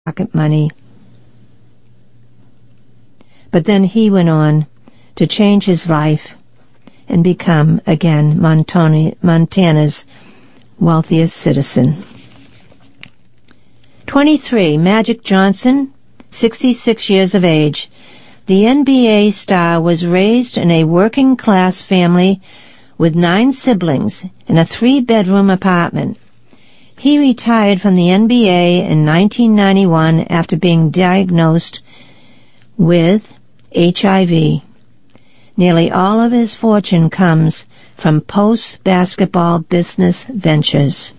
pocket money. But then he went on to change his life and become, again, Montana's wealthiest citizen. 23. Magic Johnson, 66 years of age. The NBA star was raised in a working-class family with 9 siblings in a 3-bedroom apartment. He retired from the NBA in 1991 after being diagnosed with HIV. Nearly all of his fortune comes from post-basketball business ventures.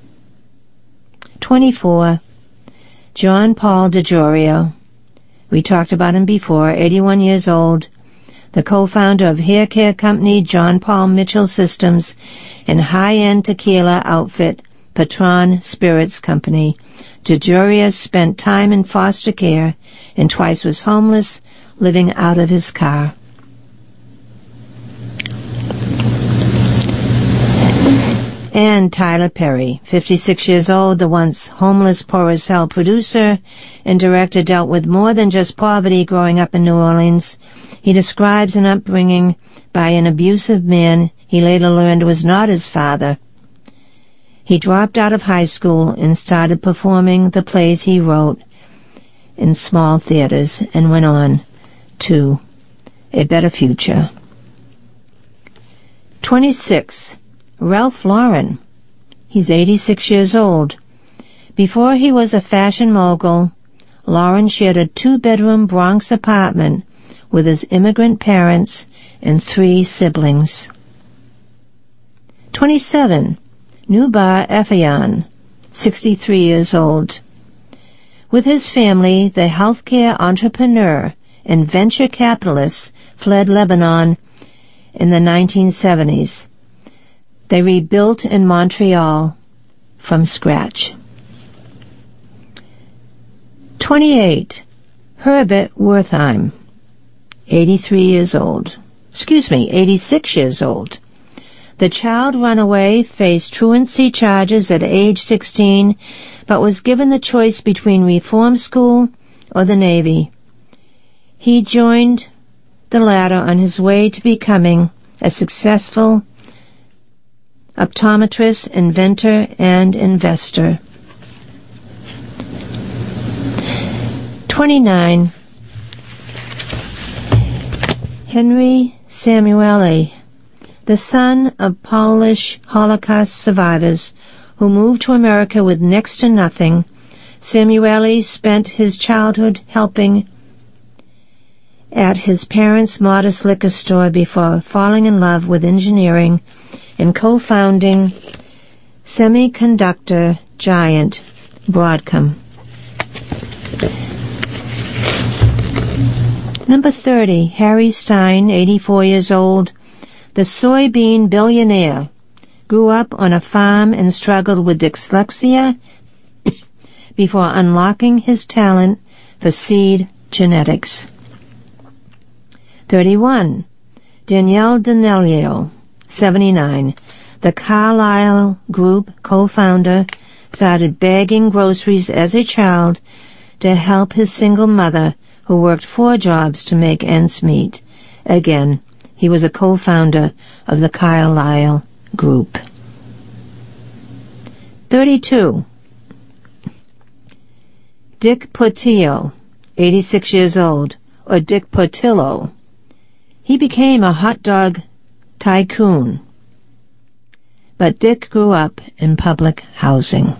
24. John Paul DeJoria. We talked about him before, 81 years old, the co-founder of hair care company John Paul Mitchell Systems and high-end tequila outfit Patron Spirits Company. DeJoria spent time in foster care and twice was homeless, living out of his car. And Tyler Perry, 56 years old, the once homeless, poor-as-hell producer and director, dealt with more than just poverty growing up in New Orleans. He describes an upbringing by an abusive man he later learned was not his father. He dropped out of high school and started performing the plays he wrote in small theaters and went on to a better future. 26. Ralph Lauren. He's 86 years old. Before he was a fashion mogul, Lauren shared a 2-bedroom Bronx apartment with his immigrant parents and 3 siblings. 27. Noubar Afeyan, 63 years old. With his family, the healthcare entrepreneur and venture capitalist fled Lebanon in the 1970s. They rebuilt in Montreal from scratch. 28. Herbert Wertheim, 86 years old. The child runaway faced truancy charges at age 16, but was given the choice between reform school or the Navy. He joined the latter on his way to becoming a successful optometrist, inventor, and investor. 29. Henry Samueli, the son of Polish Holocaust survivors who moved to America with next to nothing. Samueli spent his childhood helping at his parents' modest liquor store before falling in love with engineering and co-founding semiconductor giant Broadcom. Number 30, Harry Stein, 84 years old, the soybean billionaire, grew up on a farm and struggled with dyslexia before unlocking his talent for seed genetics. 31. Danielle D'Amelio, 79. The Carlyle Group co-founder started bagging groceries as a child to help his single mother who worked 4 jobs to make ends meet. Again, he was a co-founder of the Carlyle Group. 32. Dick Portillo, 86 years old, or Dick Portillo. He became a hot dog tycoon, but Dick grew up in public housing.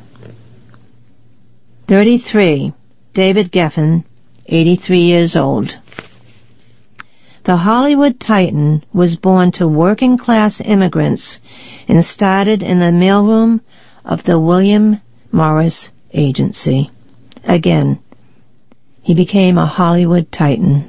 33. David Geffen, 83 years old. The Hollywood Titan was born to working-class immigrants and started in the mailroom of the William Morris Agency. Again, he became a Hollywood Titan.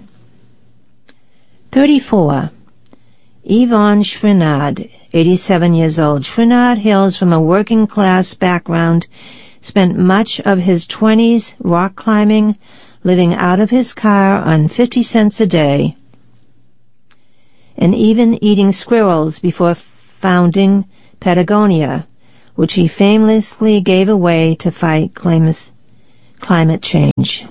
34. Yvonne Chouinard, 87 years old. Chouinard hails from a working-class background, spent much of his 20s rock climbing, living out of his car on 50 cents a day, and even eating squirrels before founding Patagonia, which he famously gave away to fight climate change.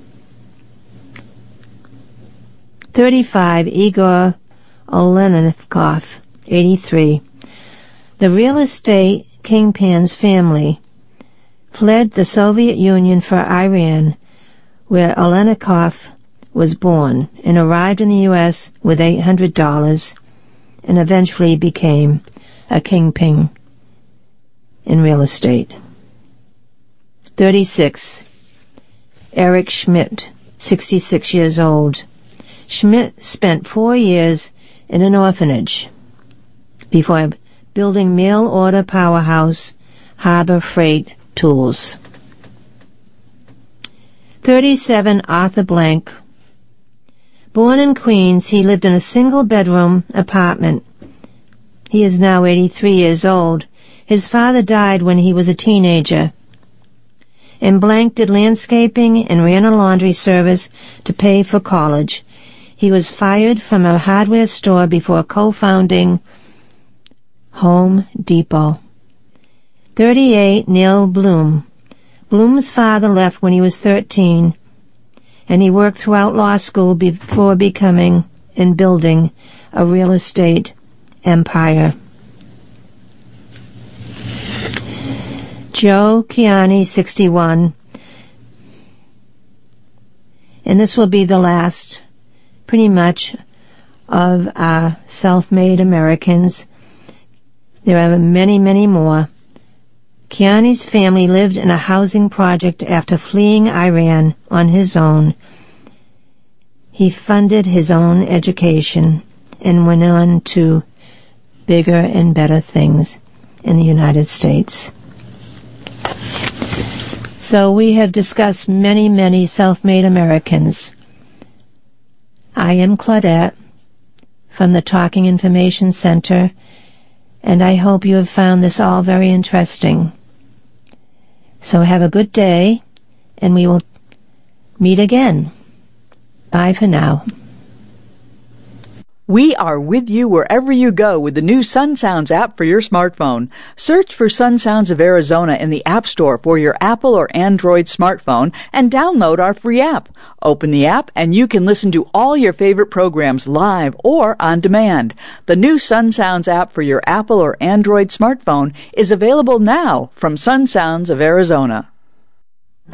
35. Igor Olenikov, 83. The real estate kingpin's family fled the Soviet Union for Iran, where Olenikov was born, and arrived in the U.S. with $800 and eventually became a kingpin in real estate. 36. Eric Schmidt, 66 years old. Schmidt spent 4 years in an orphanage before building mail-order powerhouse Harbor Freight Tools. 37. Arthur Blank. Born in Queens, he lived in a single-bedroom apartment. He is now 83 years old. His father died when he was a teenager. And Blank did landscaping and ran a laundry service to pay for college. He was fired from a hardware store before co-founding Home Depot. 38. Neil Bloom. Bloom's father left when he was 13, and he worked throughout law school before becoming and building a real estate empire. Joe Kiani, 61. And this will be the last, pretty much, of our self-made Americans. There are many, many more. Kiani's family lived in a housing project after fleeing Iran on his own. He funded his own education and went on to bigger and better things in the United States. So we have discussed many, many self-made Americans. I am Claudette from the Talking Information Center, and I hope you have found this all very interesting. So have a good day, and we will meet again. Bye for now. We are with you wherever you go with the new Sun Sounds app for your smartphone. Search for Sun Sounds of Arizona in the App Store for your Apple or Android smartphone and download our free app. Open the app and you can listen to all your favorite programs live or on demand. The new Sun Sounds app for your Apple or Android smartphone is available now from Sun Sounds of Arizona.